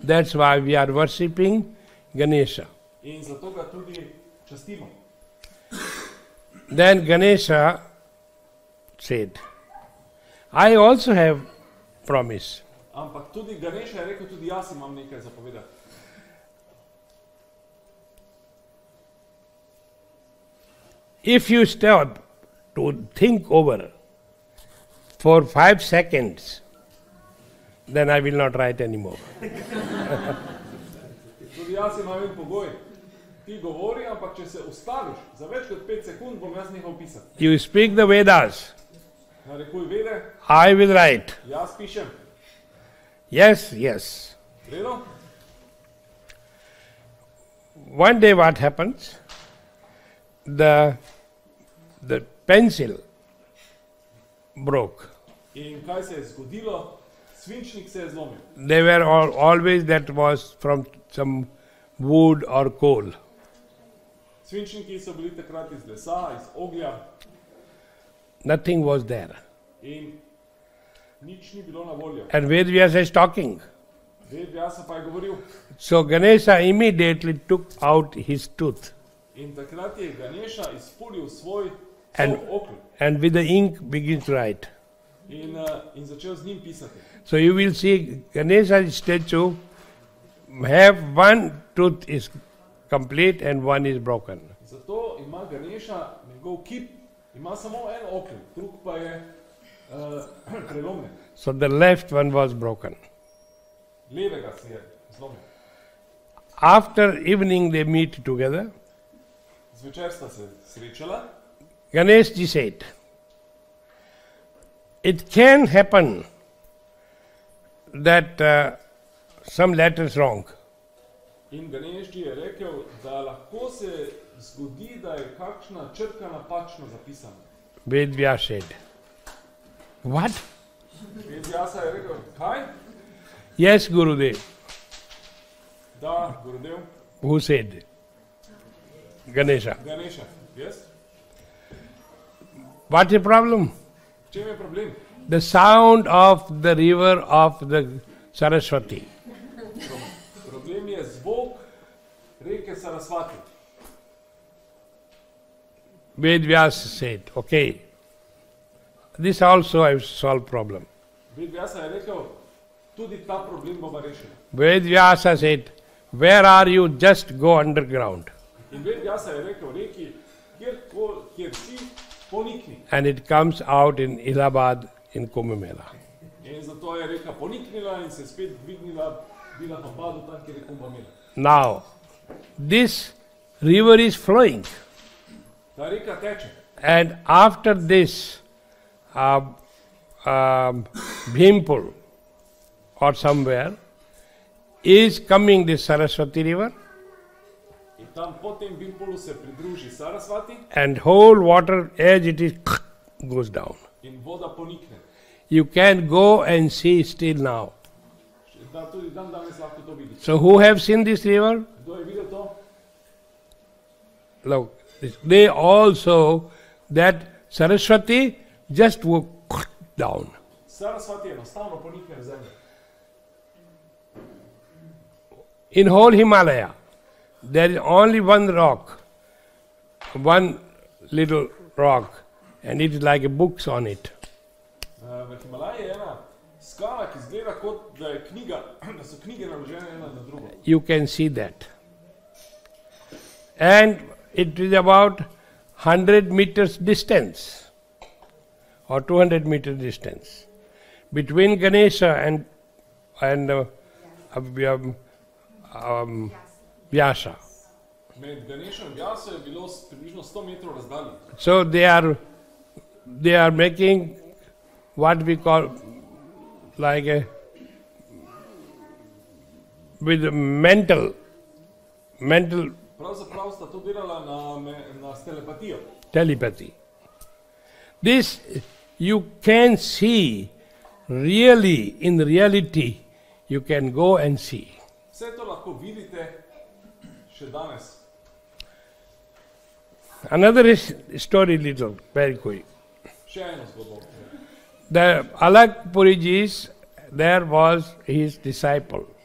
That's why we are worshipping Ganesha. In zato ga tudi častimo. Then Ganesha said, I also have promise. Ampak tudi Ganesha je rekel, tudi jaz imam nekaj zapovedati. If you stop to think over for 5 seconds, then I will not write anymore. Tudi jaz imam en pogoj. Ti govori, ampak če se ustaviš za več kot 5 sekund, bom jaz nehal pisati. You speak the Vedas, Narekuj vede, I will write. jaz pišem. Yes, yes. Redo? One day what happens? The pencil broke. In kaj se je zgodilo? Svinčnik se je zlomil. They were always that was from some wood or coal. Svinčniki so bili takrat iz lesa, iz oglja Nothing was there. in nič ni bilo na voljo. And Vedvyasa is talking. Vedvyasa pa je govoril. So Ganesha immediately took out his tooth In takrat je Ganesha izpulil svoj And- oklj and with the ink begins to write. in začel z njim pisati. So you will see Ganesha's statue have one tooth is complete and one is broken. Zato ima Ganesha, njegov kip, ima samo en oklj, drug pa je prelomljen. So the left one was broken. Levega si je zlomil. After evening they meet together. Zvečer sta se srečala. Ganeshji said, it can happen that some letters wrong. In Ganeshji je rekel, da lahko se zgodi, da je kakšna črka napačno zapisana. Vedvyasa said, what? Vedvyasa je rekel, kaj? Yes, Gurudev. Da, Gurudev, Who said? Ganesha. Ganesha, yes? What's the problem? V čem je problem? The sound of the river of the Saraswati. Problem je zvok reke Sarasvati. Vedvyasa said, okay, this also I solve problem. Vedvyasa je rekel, tudi ta problem bomo rešili. Vedvyasa said, where are you? Just go underground. In Vedvyasa je rekel, reki, kjer si, ponikni. And it comes out in Allahabad in Kumbh Mela. In zato je reka poniknila in se spet dvignila, bila pa padu tam, kjer je Kumbh Mela. Now, this river is flowing. Ta reka teče. And after this, Bhimpur or somewhere is coming this Saraswati river, In tam potem Bhimpulu se pridruži Sarasvati and whole water as it is goes down. in voda ponikne. You can go and see still now. Da tudi dan danes lahko to vidiš. So who have seen this river? Kdo je videl to? Look, they also that Saraswati just walk down. Sarasvati enostavno ponikne v zemljo. In whole Himalaya, there is only one rock, one little rock, and it is like a books on it. V Himalaji je ena skala, ki izgleda kot da je knjiga, da so knjige naložene ena na drugo. You can see that. And it is about 100 meters distance or 200 meters distance between Ganesha and Vyasa. Med Ganešo in Vyaso je bilo približno 100 metrov razdalje. So they are making what we call like a with mental Pravzaprav sta to delala na telepatijo. telepathy. This you can see really in reality. You can go and see. Vse to lahko vidite še danes. Another story, little very quick. Še eno zgodbo. The Alak Puriji, there was his disciple.